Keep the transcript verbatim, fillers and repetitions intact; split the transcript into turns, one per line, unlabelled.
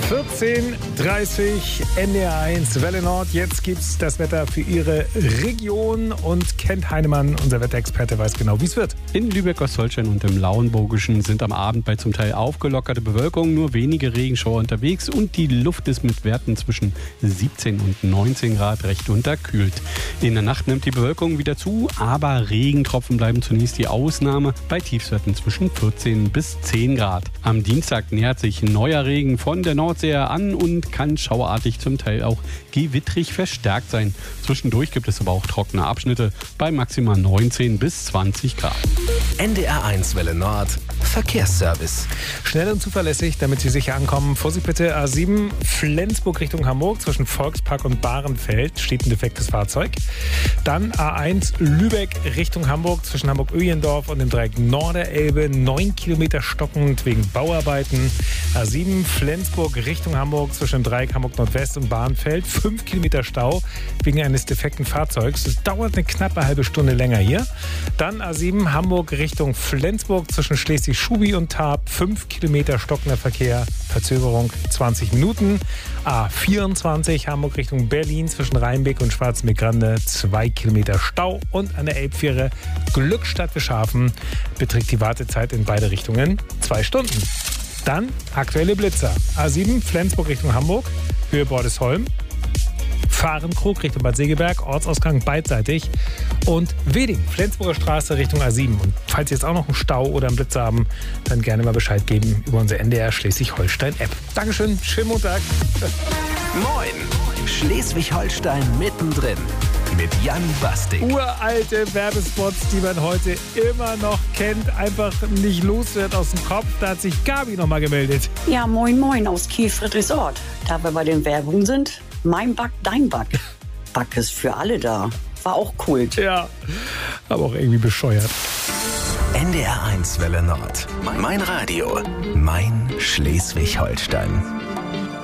vierzehn Uhr dreißig, N D R eins, Welle Nord. Jetzt gibt's das Wetter für Ihre Region und Kent Heinemann, unser Wetterexperte, weiß genau, wie es wird.
In Lübeck, Ostholstein und im Lauenburgischen sind am Abend bei zum Teil aufgelockerte Bewölkung nur wenige Regenschauer unterwegs und die Luft ist mit Werten zwischen siebzehn und neunzehn Grad recht unterkühlt. In der Nacht nimmt die Bewölkung wieder zu, aber Regentropfen bleiben zunächst die Ausnahme bei Tiefstwerten zwischen vierzehn bis zehn Grad. Am Dienstag nähert sich neuer Regen von der Nordsee an und kann schauerartig zum Teil auch gewittrig verstärkt sein. Zwischendurch gibt es aber auch trockene Abschnitte bei maximal neunzehn bis zwanzig Grad.
N D R eins Welle Nord Verkehrsservice.
Schnell und zuverlässig, damit Sie sicher ankommen. Vorsicht bitte, A sieben, Flensburg Richtung Hamburg, zwischen Volkspark und Bahrenfeld steht ein defektes Fahrzeug. Dann A eins, Lübeck Richtung Hamburg, zwischen Hamburg-Öhlendorf und dem Dreieck Norderelbe, neun Kilometer stockend wegen Bauarbeiten. A sieben, Flensburg Richtung Hamburg, zwischen dem Dreieck Hamburg-Nordwest und Bahrenfeld, fünf Kilometer Stau wegen eines defekten Fahrzeugs. Es dauert eine knappe halbe Stunde länger hier. Dann A sieben, Hamburg Richtung Flensburg, zwischen Schleswig-Schubi und Tarp, fünf Kilometer stockender Verkehr, Verzögerung zwanzig Minuten. A vierundzwanzig, Hamburg Richtung Berlin, zwischen Rheinbeck und Schwarzenbeck-Grande, zwei Kilometer Stau. Und an der Elbfähre Glückstadt-Wischhafen beträgt die Wartezeit in beide Richtungen zwei Stunden. Dann aktuelle Blitzer. A sieben, Flensburg Richtung Hamburg, Höhe Bordesholm. Fahrenkrug Richtung Bad Segeberg, Ortsausgang beidseitig. Und Weding, Flensburger Straße Richtung A sieben. Und falls Sie jetzt auch noch einen Stau oder einen Blitzer haben, dann gerne mal Bescheid geben über unsere N D R Schleswig-Holstein-App. Dankeschön, schönen Montag.
Moin, Schleswig-Holstein mittendrin mit Jan Bastik.
Uralte Werbespots, die man heute immer noch kennt, einfach nicht los wird aus dem Kopf. Da hat sich Gabi noch mal gemeldet.
Ja, moin moin aus Kiel-Friedrichsort. Da wir bei den Werbungen sind, mein Back, dein Back. Back ist für alle da. War auch Kult.
Ja, aber auch irgendwie bescheuert.
N D R eins Welle Nord. Mein Radio. Mein Schleswig-Holstein.